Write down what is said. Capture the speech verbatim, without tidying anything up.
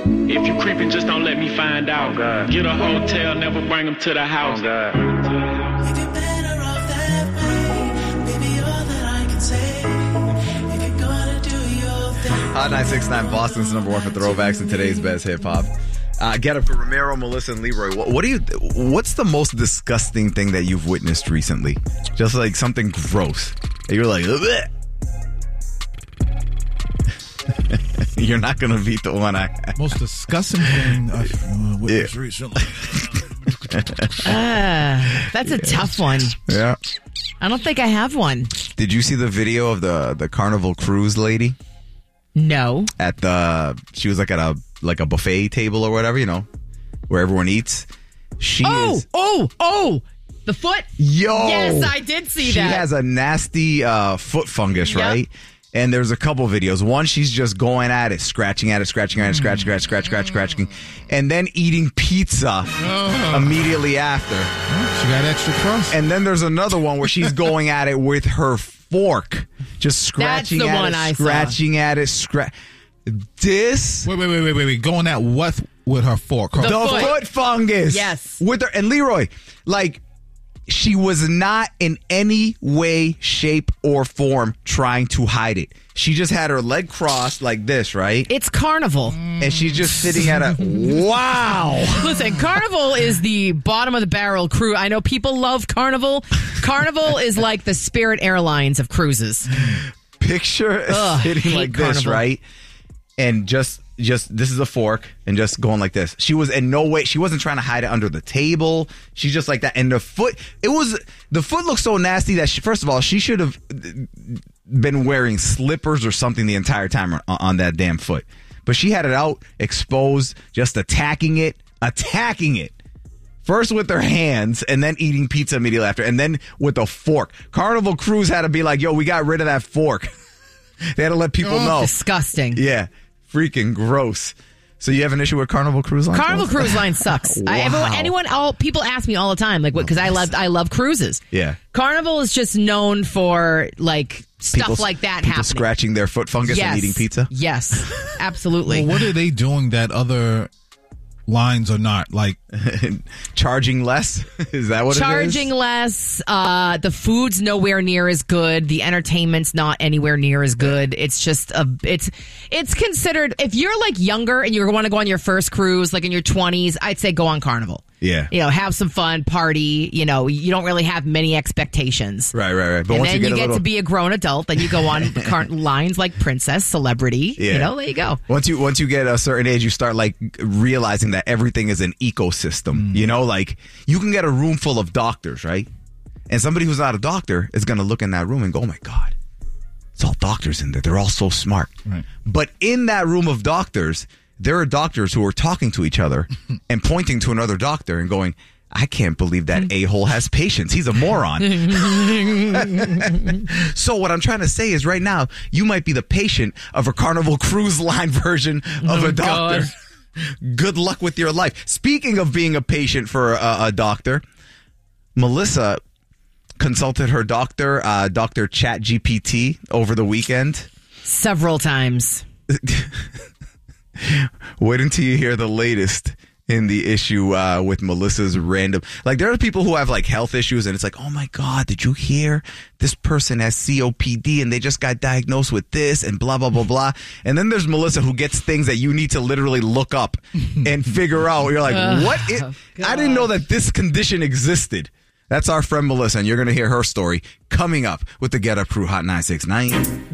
If you creeping, just don't let me find out. Oh, God. Get a hotel, never bring them to the house. Oh, God. If you're better off that way, baby, all that I can say. If you're gonna do your thing. Hot nine six nine, Boston's number one for throwbacks and today's best hip hop. Uh, get up for Romero, Melissa, and Leroy. What, what do you? What's the most disgusting thing that you've witnessed recently? Just like something gross. And you're like, bleh. You're not gonna beat the one I. Most disgusting thing I've witnessed Yeah. recently. Uh, that's a tough one. Yeah. I don't think I have one. Did you see the video of the the Carnival Cruise lady No. at the? She was like at a like a buffet table or whatever, you know, where everyone eats. She Oh, is. oh, oh. The foot? Yo. Yes, I did see she that. She has a nasty uh, foot fungus, Yep. right? And there's a couple videos. One, she's just going at it, scratching at it, scratching at it, scratch, scratch, scratch, scratch, scratching, and then eating pizza immediately after. She got extra crust. And then there's another one where she's going at it with her fork, just scratching the at one it, I saw. scratching at it, scratch. This Wait, wait, wait, wait, wait, wait. Going at what with her fork? Her The the foot. foot. fungus. Yes. With her and Leroy, like she was not in any way, shape, or form trying to hide it. She just had her leg crossed like this, right? It's Carnival. And she's just sitting at a wow. Listen, Carnival is the bottom of the barrel crew. I know people love Carnival. Carnival is like the Spirit Airlines of cruises. Picture Ugh, sitting hate like this, Carnival. right? And just just this is a fork and just going like this. She was in no way, she wasn't trying to hide it under the table. She's just like that. And the foot, it was, the foot looked so nasty that she, first of all, she should have been wearing slippers or something the entire time on, on that damn foot. But she had it out, exposed, just attacking it, attacking it. First with their hands and then eating pizza immediately after. And then with a fork. Carnival Cruise had to be like, yo, we got rid of that fork. They had to let people know. Disgusting. Yeah. Freaking gross. So you have an issue with Carnival Cruise Line? Carnival Cruise Line sucks. I, everyone, Wow. anyone, all people ask me all the time, like, because I love, I love cruises. Yeah. Carnival is just known for like stuff People- like that people happening. scratching their foot fungus yes. and eating pizza? Yes, absolutely. Well, what are they doing that other lines are not? Like Charging less? Is that what Charging it is? less. Uh, the food's nowhere near as good. The entertainment's not anywhere near as good. It's just a. It's it's considered, if you're like younger and you want to go on your first cruise, like in your twenties, I'd say go on Carnival. Yeah. You know, have some fun, party. You know, you don't really have many expectations. Right, right, right. But And once then you you, get get a little, to be a grown adult. Then you go on car- lines like Princess, Celebrity. Yeah. You know, there you go. once you once you get a certain age, you start like realizing that everything is an ecosystem. You know, like you can get a room full of doctors, right? And somebody who's not a doctor is going to look in that room and go, "Oh my God, it's all doctors in there. They're all so smart." Right. But in that room of doctors, there are doctors who are talking to each other and pointing to another doctor and going, I can't believe that a-hole has patience. He's a moron. So what I'm trying to say is right now, you might be the patient of a Carnival Cruise Line version of Oh, a doctor. God. Good luck with your life. Speaking of being a patient for a, a doctor, Melissa consulted her doctor, uh, Doctor ChatGPT, over the weekend. Several times. Wait until you hear the latest in the issue uh, with Melissa's random. Like, there are people who have like health issues, and it's like, oh my God, did you hear this person has C O P D and they just got diagnosed with this and blah, blah, blah, blah. And then there's Melissa who gets things that you need to literally look up and figure out. You're like, what? It, I didn't know that this condition existed. That's our friend Melissa, and you're going to hear her story coming up with the Get Up Crew Hot nine six nine.